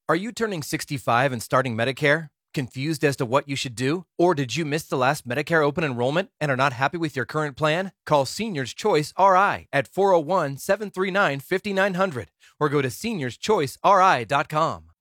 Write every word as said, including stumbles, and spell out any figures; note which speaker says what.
Speaker 1: Are you turning sixty-five and starting Medicare? Confused as to what you should do? Or did you miss the last Medicare open enrollment and are not happy with your current plan? Call Seniors Choice R I at four oh one, seven three nine, five nine zero zero or go to seniors choice r i dot com.